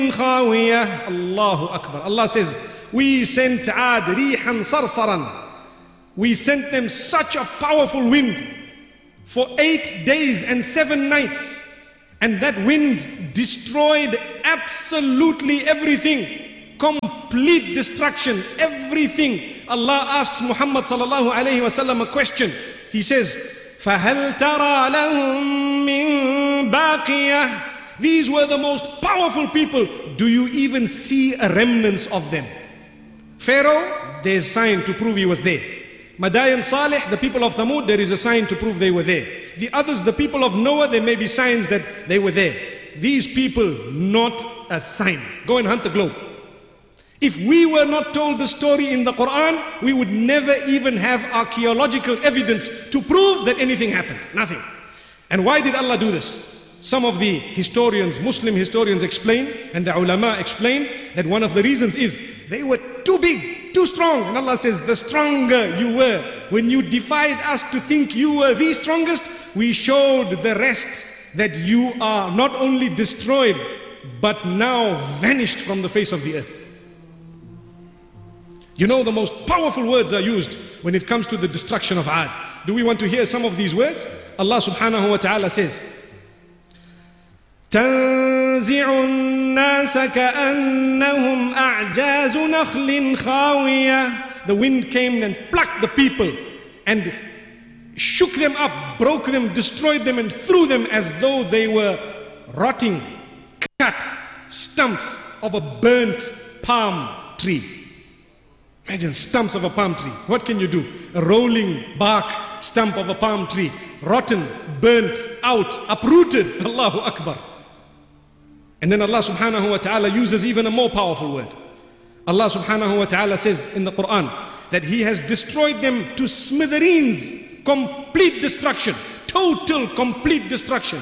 خاوية. Allahu Akbar. Allah says, we sent Ad rihan sarsaran. We sent them such a powerful wind for 8 days and 7 nights. And that wind destroyed absolutely everything. Complete destruction, everything. Allah asks Muhammad sallallahu alayhi wasallam a question. He says, فَهَلْ تَرَى لَهُم مِّن بَاقِيَةٍ. These were the most powerful people. Do you even see a remnants of them? Pharaoh, there's a sign to prove he was there. Madayan Salih, the people of Thamud, there is a sign to prove they were there. The others, the people of Noah, there may be signs that they were there. These people, not a sign. Go and hunt the globe. If we were not told the story in the Quran, we would never even have archaeological evidence to prove that anything happened. Nothing. And why did Allah do this? Some of the historians, Muslim historians explain, and the ulama explain, that one of the reasons is they were too big, too strong. And Allah says, the stronger you were, when you defied us to think you were the strongest, we showed the rest that you are not only destroyed, but now vanished from the face of the earth. You know, the most powerful words are used when it comes to the destruction of Ad. Do we want to hear some of these words? Allah subhanahu wa ta'ala says, تنزع الناس كأنهم أعجاز نخل خاوية. The wind came and plucked the people and shook them up, broke them, destroyed them, and threw them as though they were rotting, cut stumps of a burnt palm tree. Imagine stumps of a palm tree. What can you do? A rolling bark stump of a palm tree, rotten, burnt out, uprooted. Allahu Akbar. And then Allah subhanahu wa ta'ala uses even a more powerful word. Allah subhanahu wa ta'ala says in the Quran that He has destroyed them to smithereens, complete destruction, total complete destruction.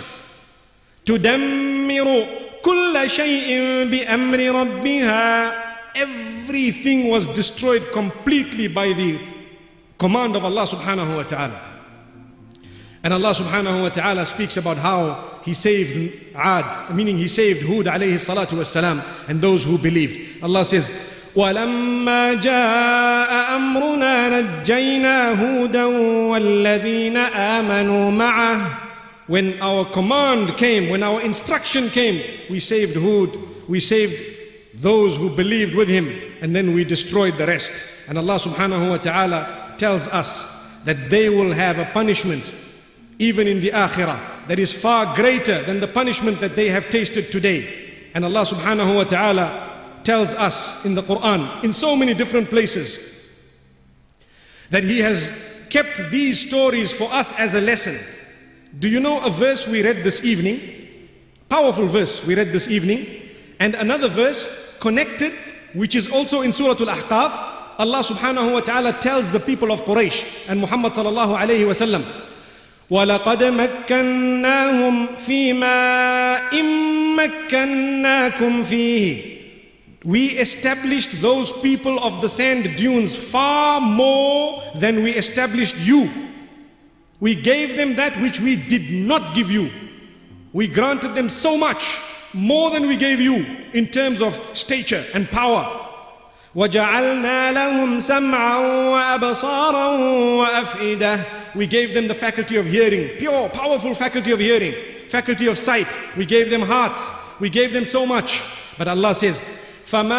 تُدَمِّرُ كُلَّ شَيْءٍ بِأَمْرِ رَبِّهَا. Everything was destroyed completely by the command of Allah subhanahu wa ta'ala. And Allah subhanahu wa ta'ala speaks about how He saved Ad, meaning He saved Hud alayhi salatu wassalam, and those who believed. Allah says, وَلَمَّا جَاءَ أَمْرُنَا نَجَّيْنَا هُودًا وَالَّذِينَ آمَنُوا مَعَهُ. When our command came, when our instruction came, we saved Hud, we saved those who believed with him, and then we destroyed the rest. And Allah subhanahu wa ta'ala tells us that they will have a punishment even in the akhirah that is far greater than the punishment that they have tasted today. And Allah subhanahu wa ta'ala tells us in the Quran in so many different places that He has kept these stories for us as a lesson. Do you know a verse we read this evening? Powerful verse we read this evening. And another verse connected, which is also in Surah Al-Ahqaf. Allah subhanahu wa ta'ala tells the people of Quraysh and Muhammad sallallahu alayhi wa sallam, وَلَقَدْ مَكَّنَّاهُمْ فِي مَا إِن مَّكَّنَّاكُمْ فِيهِ. We established those people of the sand dunes far more than we established you. We gave them that which we did not give you. We granted them so much, more than we gave you in terms of stature and power. وَجَعَلْنَا لَهُمْ سَمْعًا وَأَبْصَارًا وَأَفْئِدَةً. We gave them the faculty of hearing, pure, powerful faculty of hearing, faculty of sight. We gave them hearts. We gave them so much. But Allah says, فَمَا